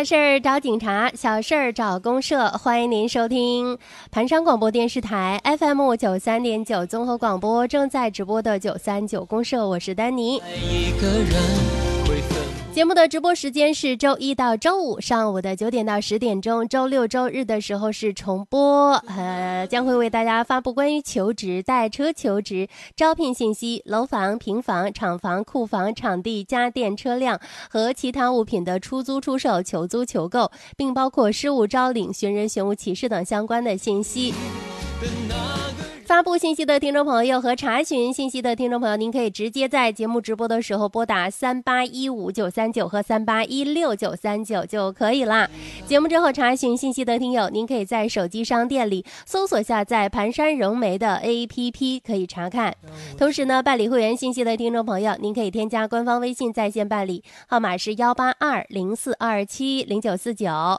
大事儿找警察，小事儿找公社。欢迎您收听盘山广播电视台 FM93.9 综合广播正在直播的939公社，我是丹妮。节目的直播时间是周一到周五上午的9点到10点钟，周六周日的时候是重播。将会为大家发布关于求职、代车求职、招聘信息、楼房、平房、厂房、库房、场地、家电、车辆和其他物品的出租、出售、求租、求购，并包括失物招领、寻人寻物启事等相关的信息。发布信息的听众朋友和查询信息的听众朋友，您可以直接在节目直播的时候拨打3815-939和3816-939就可以了。节目之后查询信息的听友，您可以在手机商店里搜索下载盘山融媒的 APP 可以查看。同时呢，办理会员信息的听众朋友，您可以添加官方微信在线办理，号码是18204270949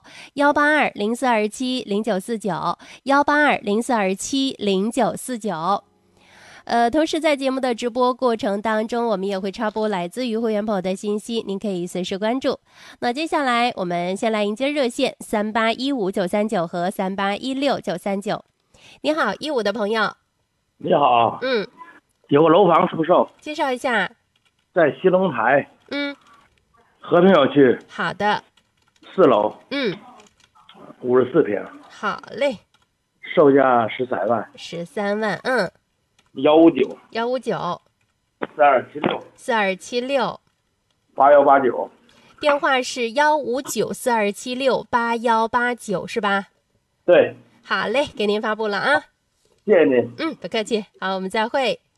18204270949 18204270949。同时在节目的直播过程当中，我们也会插播来自于会员朋友的信息，您可以随时关注。那接下来我们先来迎接热线3815-939和3816-939。你好，15的朋友。 你好。有个楼房出售， 介绍一下。 在西龙台。和平小区。 好的。 4楼。54平。 好嘞。 售价13万。 13万。 159。 159。 4276。 4276。 8189。 电话是15942768189是吧？ 对。 好嘞，给您发布了啊。 谢谢您。 不客气。好，我们再会。